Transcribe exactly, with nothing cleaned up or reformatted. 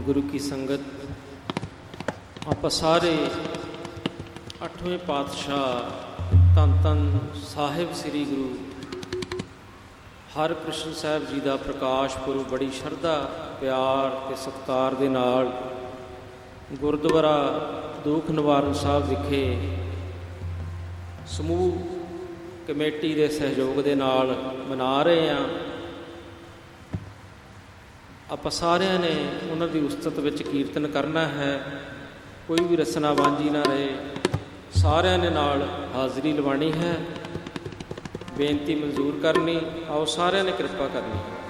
ਗੁਰੂ ਕੀ ਸੰਗਤ, ਆਪਾਂ ਸਾਰੇ ਅੱਠਵੇਂ ਪਾਤਸ਼ਾਹ ਧੰਨ ਧੰਨ ਸਾਹਿਬ ਸ੍ਰੀ ਗੁਰੂ ਹਰਿਕ੍ਰਿਸ਼ਨ ਸਾਹਿਬ ਜੀ ਦਾ ਪ੍ਰਕਾਸ਼ ਪੁਰਬ ਬੜੀ ਸ਼ਰਧਾ, ਪਿਆਰ ਅਤੇ ਸਤਿਕਾਰ ਦੇ ਨਾਲ ਗੁਰਦੁਆਰਾ ਦੁੱਖ ਨਿਵਾਰਨ ਸਾਹਿਬ ਵਿਖੇ ਸਮੂਹ ਕਮੇਟੀ ਦੇ ਸਹਿਯੋਗ ਦੇ ਨਾਲ ਮਨਾ ਰਹੇ ਹਾਂ। ਆਪਾਂ ਸਾਰਿਆਂ ਨੇ ਉਹਨਾਂ ਦੀ ਉਸਤਤ ਵਿੱਚ ਕੀਰਤਨ ਕਰਨਾ ਹੈ। ਕੋਈ ਵੀ ਰਸਨਾ ਵਾਂਝੀ ਨਾ ਰਹੇ, ਸਾਰਿਆਂ ਨੇ ਨਾਲ ਹਾਜ਼ਰੀ ਲਵਾਉਣੀ ਹੈ। ਬੇਨਤੀ ਮਨਜ਼ੂਰ ਕਰਨੀ, ਆਓ ਸਾਰਿਆਂ ਨੇ ਕਿਰਪਾ ਕਰਨੀ।